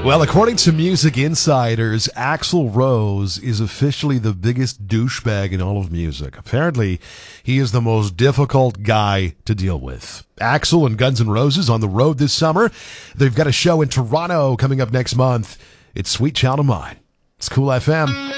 Well, according to Music Insiders, Axl Rose is officially the biggest douchebag in all of music. Apparently, he is the most difficult guy to deal with. Axl and Guns N' Roses on the road this summer. They've got a show in Toronto coming up next month. It's Sweet Child of Mine. It's Cool FM.